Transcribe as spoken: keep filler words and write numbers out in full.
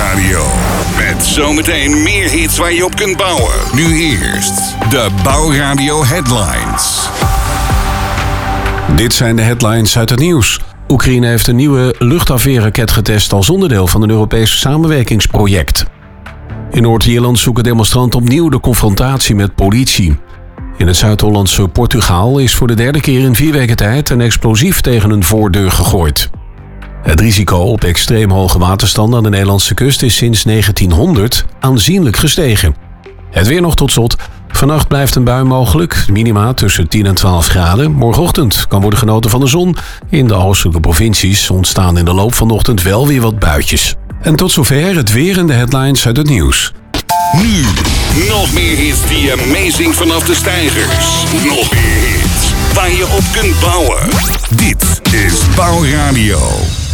Bouwradio. Met zometeen meer hits waar je op kunt bouwen. Nu eerst de Bouwradio Headlines. Dit zijn de headlines uit het nieuws. Oekraïne heeft een nieuwe luchtafweerraket getest als onderdeel van een Europees samenwerkingsproject. In Noord-Ierland zoeken demonstranten opnieuw de confrontatie met politie. In het Zuid-Hollandse Portugal is voor de derde keer in vier weken tijd een explosief tegen een voordeur gegooid. Het risico op extreem hoge waterstanden aan de Nederlandse kust is sinds negentienhonderd aanzienlijk gestegen. Het weer nog tot slot. Vannacht blijft een bui mogelijk, minima tussen tien en twaalf graden. Morgenochtend kan worden genoten van de zon. In de oostelijke provincies ontstaan in de loop van de ochtend wel weer wat buitjes. En tot zover het weer en de headlines uit het nieuws. Nu, nog meer hits die amazing vanaf de steigers. Nog meer hits waar je op kunt bouwen. Dit is Bouwradio.